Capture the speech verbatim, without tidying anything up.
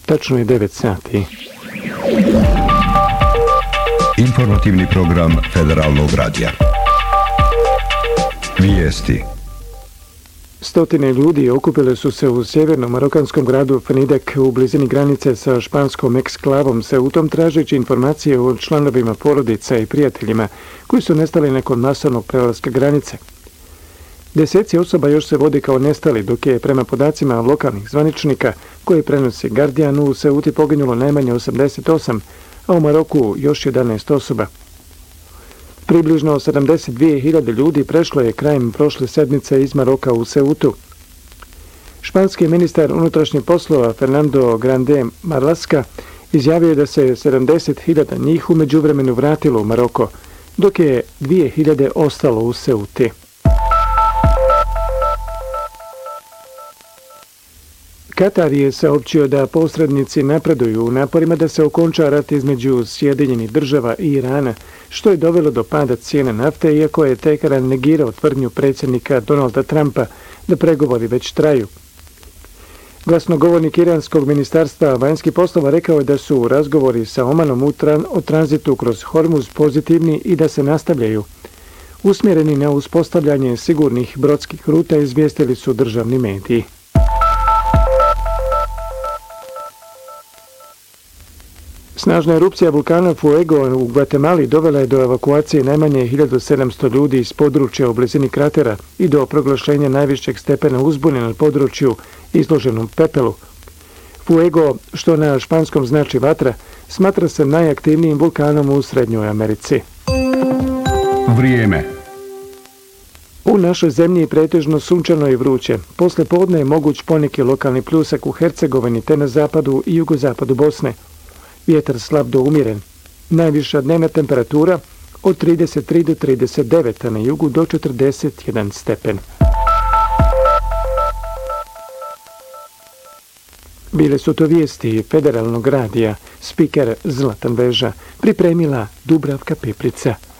Tačno je devet sati. Informativni program Federalnog radija. Vijesti. Stotine ljudi okupile su se u sjevernom marokanskom gradu Fenidek u blizini granice sa španskom eksklavom Ceutom tražeći informacije o članovima porodica i prijateljima koji su nestali nakon masovnog prelaska granice. Deseci osoba još se vode kao nestali, dok je prema podacima lokalnih zvaničnika koji prenosi Guardian u Ceuti poginulo najmanje osamdeset osam, a u Maroku još jedanaest osoba. Približno sedamdeset dvije hiljade ljudi prešlo je krajem prošle sedmice iz Maroka u Ceutu. Španski ministar unutrašnjih poslova Fernando Grande Marlaska izjavio je da se sedamdeset hiljada njih u međuvremenu vratilo u Maroko, dok je dvije hiljade ostalo u Ceuti. Katar je saopćio da posrednici napreduju u naporima da se okonča rat između Sjedinjenih država i Irana, što je dovelo do pada cijene nafte, iako je Teheran negirao tvrdnju predsjednika Donalda Trumpa da pregovori već traju. Glasnogovornik iranskog ministarstva vanjskih poslova rekao je da su razgovori sa Omanom utran, o tranzitu kroz Hormuz pozitivni i da se nastavljaju. Usmjereni na uspostavljanje sigurnih brodskih ruta, izvijestili su državni mediji. Snažna erupcija vulkana Fuego u Gvatemali dovela je do evakuacije najmanje hiljadu sedamsto ljudi iz područja u blizini kratera i do proglašenja najvišeg stepena uzbune na području izloženom pepelu. Fuego, što na španskom znači vatra, smatra se najaktivnijim vulkanom u Srednjoj Americi. Vrijeme. U našoj zemlji je pretežno sunčano i vruće. Posle podne je moguć poneki lokalni pljusak u Hercegovini te na zapadu i jugozapadu Bosne. Vjetar slab do umjeren. Najviša dnevna temperatura od trideset tri do trideset devet, a na jugu do četrdeset jedan stepen. Bile su to vijesti Federalnog radija, spiker Zlatan Veža, pripremila Dubravka Piprica.